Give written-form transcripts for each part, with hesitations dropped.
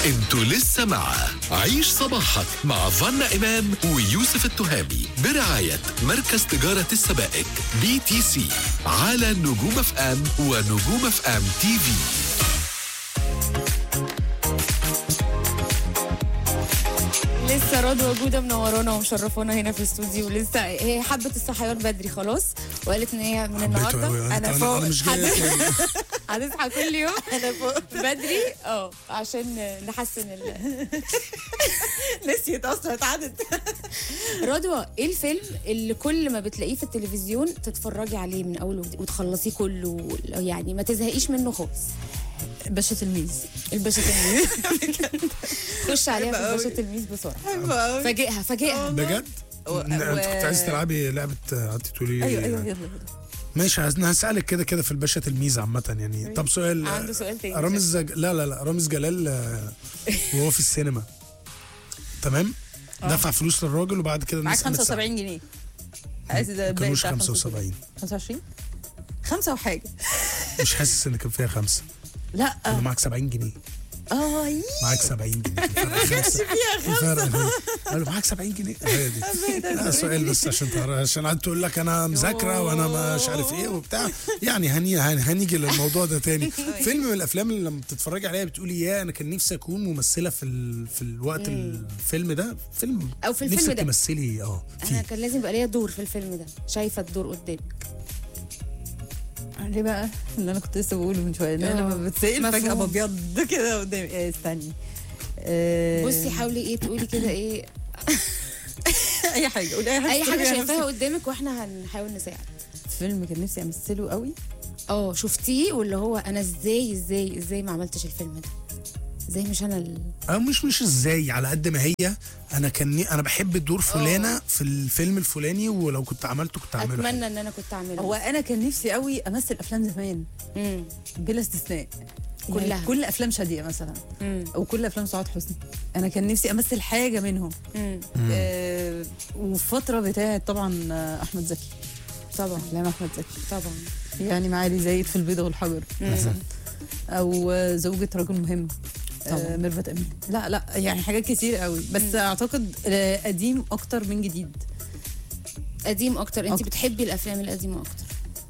انتوا لسه مع عيش صباحك مع فانا إمام ويوسف التهامي برعاية مركز تجارة السبائك BTC على نجوم اف ام ونجوم اف ام تي في. لسه رضوى جودة منورانا ومشرفونا هنا في الاستوديو. لسه هي حبت الصحيان بدري خلاص وقالت ان هي من النهارده انا فوق. انا مش جاي هتصحى كل يوم انا فوق بدري عشان نحسن نسيت اصلا اتعدت. رضوى، ايه الفيلم اللي كل ما بتلاقيه في التلفزيون تتفرجي عليه من اول وتخلصيه كله، يعني ما تزهقيش منه خالص؟ باشا تلميذ. الباشا تلميذ. خش عليها في الباشا تلميذ بسرعه. فاجئها بجد. انت كنت عايز تلعبي لعبه قعدتي تقولي ايوه يلا ماشي. هسألك كده في الباشا تلميذ عامة يعني. طب سؤال، عنده سؤال تاني. لا رامز جلال وهو في السينما تمام دفع فلوس للراجل وبعد كده معاك 75 جنيه. عايز ده كانوش 75 25 5 وحاجه. مش حاسس ان كان فيها 5. لا معاك 70 جنيه. معاك 70 جنيه. ما كانش فيها 5. قالوا معاك 70 جنيه. هي دي. لا سؤال بس عشان قعدت تقول لك انا مذاكره وانا مش عارف ايه وبتاع يعني. هنيجي للموضوع ده تاني. فيلم من الافلام اللي لما بتتفرجي عليها بتقولي يا انا كان نفسي اكون ممثله في الوقت الفيلم ده. فيلم او في الفيلم ده تمثلي انا كان لازم يبقى ليا دور في الفيلم ده. شايفه الدور قدامك ليه بقى اللي انا كنت لسه بقوله من شويه ان انا لما بتسال فجاه ببيض كده قدامي. استني بصي حاولي تقولي كده اي حاجه. قولي اي حاجه شايفاها قدامك واحنا هنحاول نساعد. فيلم كان نفسي امثله قوي. شفتيه واللي هو انا ازاي ما عملتش الفيلم ده؟ ازاي مش انا مش ازاي، على قد ما هي انا بحب الدور فلانه في الفيلم الفلاني ولو كنت عملته كنت اعمله. اتمنى ان انا كنت اعمله. هو انا كان نفسي قوي امثل افلام زمان بلا استثناء. كلها كل افلام شاديه مثلا او كل افلام سعاد حسني. انا كان نفسي امثل حاجه منهم. وفتره بتاعت طبعا احمد زكي. طبعا افلام احمد زكي طبعا يعني معالي زايد في البيضه والحجر مثلا، او زوجة رجل مهم ميرفت امين. لا يعني حاجات كتير قوي. بس اعتقد قديم اكتر من جديد. قديم اكتر. انت بتحبي الافلام القديمه اكتر؟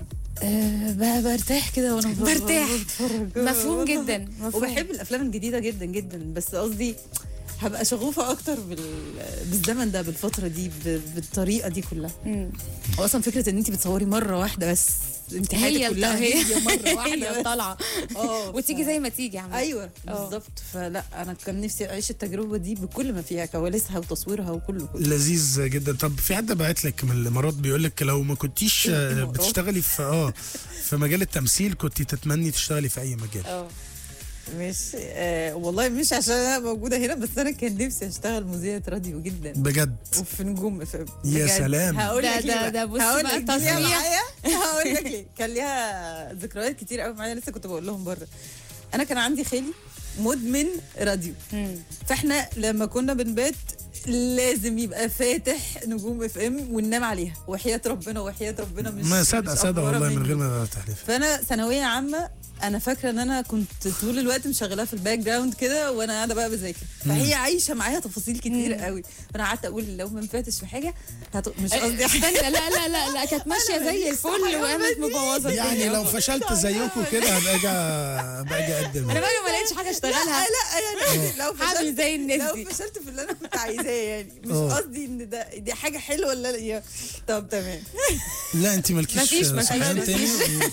برتاح كده وانا برتاح. مفهوم جدا. وبحب الافلام الجديده جدا جدا. بس قصدي هبقى شغوفه اكتر بالزمن ده، بالفتره دي، بالطريقه دي كلها. واصلا فكره ان انت بتصوري مره واحده بس، انت حياتك كلها هي مره واحده طالعه وتيجي زي ما تيجي عمل. ايوه بالظبط. فلا انا كان نفسي اعيش التجربه دي بكل ما فيها، كواليسها وتصويرها وكله. لذيذ جدا. طب في حد بعت لك من الامارات بيقول لك لو ما كنتيش بتشتغلي في مجال التمثيل كنتي تتمني تشتغلي في اي مجال؟ مش والله مش عشان انا موجوده هنا، بس انا كان نفسي اشتغل مذيعه راديو جدا بجد. وفي نجوم يا سلام. هقول لك ده بص بقى التصريح. هقول لك ليه. كان ليها ذكريات كتير قوي معايا. لسه كنت بقول لهم بره انا كان عندي خالي مدمن راديو. فاحنا لما كنا بنبات لازم يبقى فاتح نجوم اف ام وننام عليها. وحياه ربنا مش ما صدق والله من غير ما تحلف. فانا ثانويه عامه انا فاكره ان انا كنت طول الوقت مشغلاه في الباك جراوند كده وانا قاعده بقى بذاكر. فهي عايشه معايا تفاصيل كتير قوي. فانا قعدت اقول لو ما نفعتش في حاجه مش قصدي لا كانت ماشيه زي الفل وقامت مبوظه. يعني لو فشلت زيكم كده هبقى اجي اقدم. انا بقى ما لقيتش حاجه اشتغلها. لا يعني لو فشلت زي الناس دي. لو فشلت في اللي انا كنت عايزاه يعني مش قصدي ان دي حاجه حلوه ولا لا. طب تمام. لا انت مالكيش صحيان تاني.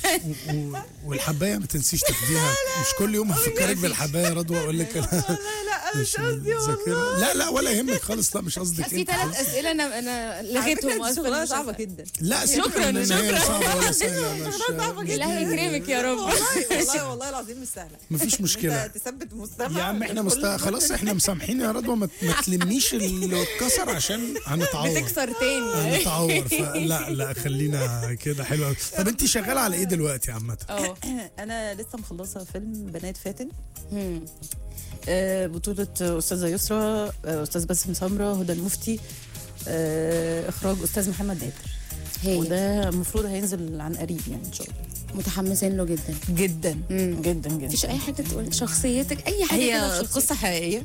والحبايه ما تنسيش تاخديها. مش كل يوم هفكرك بالحبايه رضوى اقول لك لا مش قصدي والله. لا ولا يهمك خالص. لا مش قصدك. في 3 اسئله انا لغيتهم اصلا. صعبه جدا. لا شكرا صعبه ولا سهله. الله يكرمك يا رب. والله العظيم مش سهله. مفيش مشكله. تثبت مستمع يا عم احنا خلاص احنا مسامحين يا رضوى. ما تلمنيش اللي اتكسر عشان هنتعور. بتكسر تاني. هنتعور. لا خلينا كده. حلو قوي. طب انت شغاله على ايه دلوقتي عامه؟ انا لسه مخلصه فيلم بنات فاتن. بطولة أستاذة يسرا، أستاذ باسم سمرة، هدى المفتي، إخراج أستاذ محمد نادر. وده المفروض هينزل عن قريب يعني إن شاء الله. متحمسين له جدا جدا جدا جدا. مفيش اي حاجه تقول شخصيتك اي حاجه كده هي في شخصيتك. قصه حقيقيه.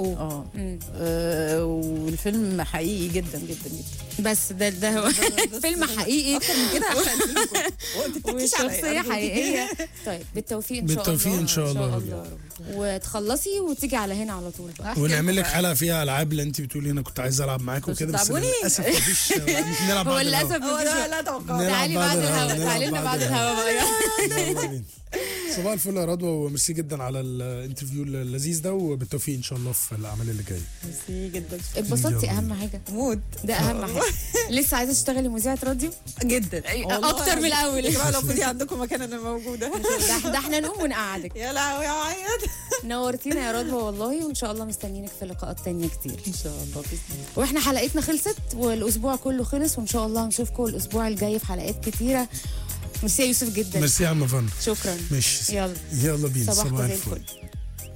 والفيلم حقيقي جدا جدا جدا. بس ده هو فيلم حقيقي اكتر من كده هحرق لكم وشخصيه حقيقيه. طيب بالتوفيق ان شاء الله. بالتوفيق ان شاء الله. وتخلصي وتيجي على هنا على طول بقى. ونعمل لك حلقه فيها العاب اللي انت بتقولي انا كنت عايز العب معاكم وكده، بس تعبوني. للاسف مفيش. نلعب هو بعد للاسف الهوا. مفيش. لا توقع. تعالي بعد الهوا، تعالي لنا بعد الهوا بقى. يلا بينا. صباح الفل يا رضوى، وميرسي جدا على الانترفيو اللذيذ ده، وبالتوفيق ان شاء الله في الاعمال اللي جايه. ميرسي جدا. اتبسطتي اهم حاجه. موت. ده اهم حاجه. لسه عايزه تشتغلي مذيعه راديو جدا اكتر من الاول. لو فضي عندكم مكان انا موجوده. ده احنا نقوم ونقعدك. يا لهوي يا عيط. نورتينا يا رضوى والله، وان شاء الله مستنيينك في لقاءات تانية كتير. ان شاء الله باذن الله. واحنا حلقتنا خلصت والاسبوع كله خلص، وان شاء الله نشوفكم الاسبوع الجاي في حلقات كتيره. ميرسي يا يوسف جدا. ميرسي يا عم فن. شكرا. ماشي. يلا يلا بينا. صباحكم صباح زي الفل. الفل.